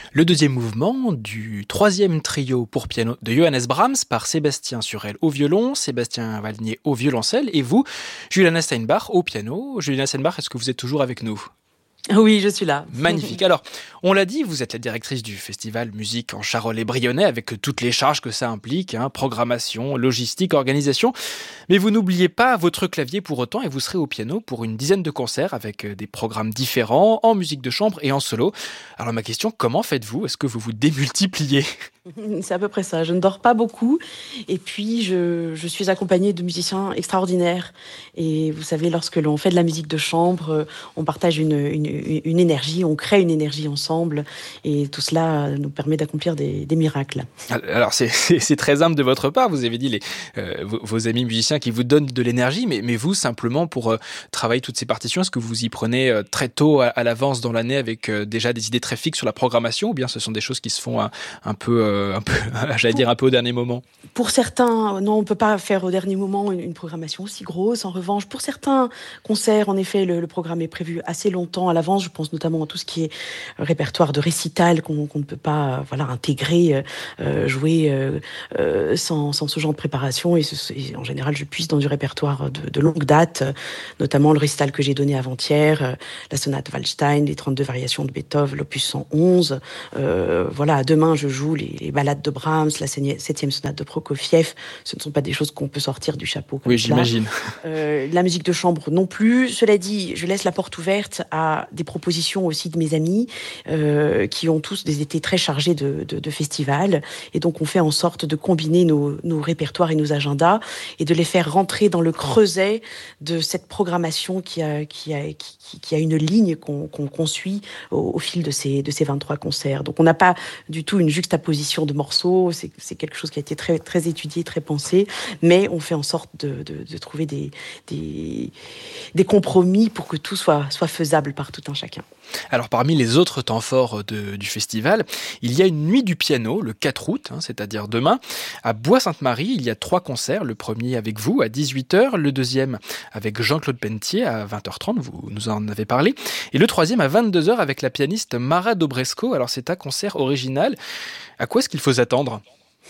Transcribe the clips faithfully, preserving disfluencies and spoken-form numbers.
Le deuxième mouvement du troisième trio pour piano de Johannes Brahms par Sébastien Surel au violon, Sébastien Valnier au violoncelle et vous, Juliana Steinbach au piano. Juliana Steinbach, est-ce que vous êtes toujours avec nous ? Oui, je suis là. Magnifique. Alors, on l'a dit, vous êtes la directrice du festival Musique en Charolais-Brionnais avec toutes les charges que ça implique, hein, programmation, logistique, organisation. Mais vous n'oubliez pas votre clavier pour autant et vous serez au piano pour une dizaine de concerts avec des programmes différents en musique de chambre et en solo. Alors ma question, comment faites-vous ? Est-ce que vous vous démultipliez ? C'est à peu près ça. Je ne dors pas beaucoup. Et puis, je, je suis accompagnée de musiciens extraordinaires. Et vous savez, lorsque l'on fait de la musique de chambre, on partage une, une, une énergie, on crée une énergie ensemble. Et tout cela nous permet d'accomplir des, des miracles. Alors, c'est, c'est, c'est très humble de votre part. Vous avez dit les, euh, vos, vos amis musiciens qui vous donnent de l'énergie. Mais, mais vous, simplement, pour euh, travailler toutes ces partitions, est-ce que vous y prenez euh, très tôt à, à l'avance dans l'année avec euh, déjà des idées très fixes sur la programmation? Ou bien ce sont des choses qui se font un, un peu... Euh, un peu, j'allais dire un peu au dernier moment. Pour certains, non, on ne peut pas faire au dernier moment une, une programmation aussi grosse. En revanche, pour certains concerts, en effet, le, le programme est prévu assez longtemps à l'avance. Je pense notamment à tout ce qui est répertoire de récital qu'on, qu'on ne peut pas, voilà, intégrer, euh, jouer euh, euh, sans, sans ce genre de préparation. Et, ce, et en général, je puise dans du répertoire de, de longue date, notamment le récital que j'ai donné avant-hier, euh, la sonate Waldstein, les trente-deux variations de Beethoven, l'opus cent onze. Euh, voilà, demain, je joue les les balades de Brahms, la septième sonate de Prokofiev, ce ne sont pas des choses qu'on peut sortir du chapeau comme oui, ça. j'imagine. Euh, la musique de chambre non plus. Cela dit, je laisse la porte ouverte à des propositions aussi de mes amis euh, qui ont tous des étés très chargés de, de, de festivals. Et donc, on fait en sorte de combiner nos, nos répertoires et nos agendas et de les faire rentrer dans le creuset de cette programmation qui a, qui a, qui, qui a une ligne qu'on, qu'on, qu'on suit au, au fil de ces, de ces vingt-trois concerts. Donc, on n'a pas du tout une juxtaposition de morceaux, c'est, c'est quelque chose qui a été très, très étudié, très pensé, mais on fait en sorte de, de, de trouver des, des, des compromis pour que tout soit, soit faisable par tout un chacun. Alors parmi les autres temps forts de, du festival, il y a une nuit du piano le quatre août, hein, c'est-à-dire demain, à Bois-Sainte-Marie. Il y a trois concerts, le premier avec vous à dix-huit heures, le deuxième avec Jean-Claude Pentier à vingt heures trente, vous nous en avez parlé, et le troisième à vingt-deux heures avec la pianiste Mara Dobresko. Alors c'est un concert original. À quoi est-ce qu'il faut s'attendre ?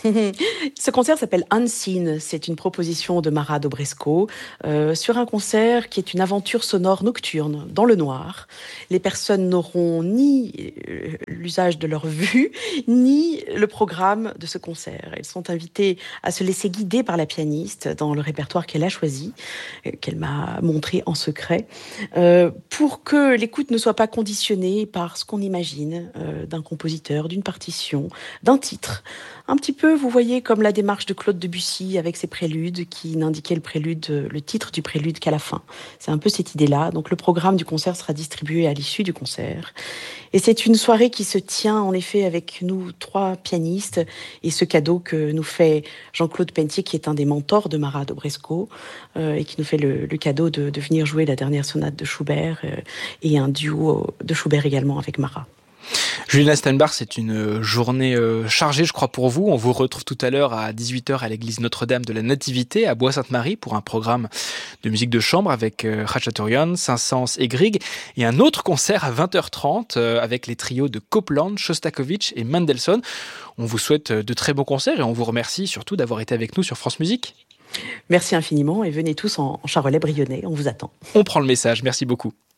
Ce concert s'appelle Unseen. C'est une proposition de Mara Dobresko euh, sur un concert qui est une aventure sonore nocturne dans le noir. Les personnes n'auront ni euh, l'usage de leur vue, ni le programme de ce concert. Elles sont invitées à se laisser guider par la pianiste dans le répertoire qu'elle a choisi, euh, qu'elle m'a montré en secret, euh, pour que l'écoute ne soit pas conditionnée par ce qu'on imagine euh, d'un compositeur, d'une partition, d'un titre. Un petit peu, vous voyez, comme la démarche de Claude Debussy avec ses préludes qui n'indiquaient le prélude, le titre du prélude qu'à la fin. C'est un peu cette idée-là. Donc le programme du concert sera distribué à l'issue du concert. Et c'est une soirée qui se tient en effet avec nous trois pianistes et ce cadeau que nous fait Jean-Claude Pentier, qui est un des mentors de Mara Dobresko, euh, et qui nous fait le, le cadeau de, de venir jouer la dernière sonate de Schubert euh, et un duo de Schubert également avec Mara. Juliana Steinbach, c'est une journée chargée, je crois, pour vous. On vous retrouve tout à l'heure à dix-huit heures à l'église Notre-Dame de la Nativité à Bois-Sainte-Marie pour un programme de musique de chambre avec Khachaturian, Saint-Saëns et Grieg. Et un autre concert à vingt heures trente avec les trios de Copland, Shostakovich et Mendelssohn. On vous souhaite de très bons concerts et on vous remercie surtout d'avoir été avec nous sur France Musique. Merci infiniment et venez tous en Charolais-Brionnais, on vous attend. On prend le message, merci beaucoup.